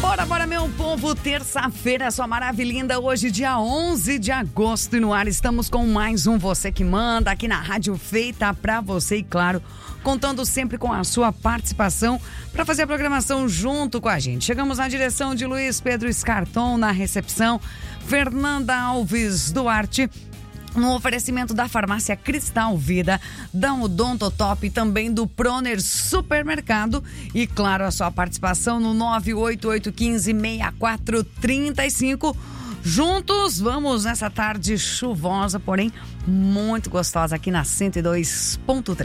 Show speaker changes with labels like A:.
A: Bora, meu povo, terça-feira, sua maravilha linda, hoje dia 11 de agosto e no ar estamos com mais um Você Que Manda aqui na Rádio Feita pra você e claro, contando sempre com a sua participação para fazer a programação junto com a gente. Chegamos na direção de Luiz Pedro Scarton, na recepção, Fernanda Alves Duarte, no oferecimento da Farmácia Cristal Vida, da Odontotop e também do Proner Supermercado. E claro, a sua participação no 988156435. Juntos, vamos nessa tarde chuvosa, porém muito gostosa aqui na 102.3.